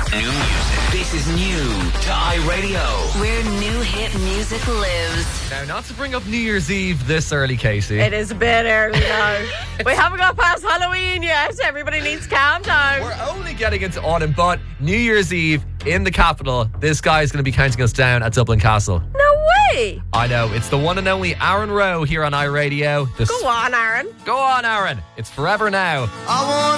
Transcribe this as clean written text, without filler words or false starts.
New music. This is new to iRadio. Where new hit music lives. Now, not to bring up New Year's Eve this early, Casey. It is a bit early now. We haven't got past Halloween yet. Everybody needs to calm down. We're only getting into autumn, but New Year's Eve in the capital, this guy is going to be counting us down at Dublin Castle. No way. I know. It's the one and only Aaron Rowe here on iRadio. Go on, Aaron. Go on, Aaron. It's forever now. I want